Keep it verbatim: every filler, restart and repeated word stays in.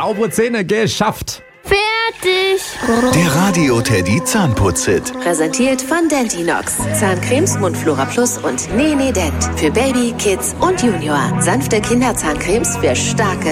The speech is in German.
Saubere Zähne geschafft. Fertig. Der Radio Teddy Zahnputz-Hit. Präsentiert von Dentinox. Zahncremes, Mundflora Plus und Nene Dent. Für Baby, Kids und Junior. Sanfte Kinderzahncremes für starke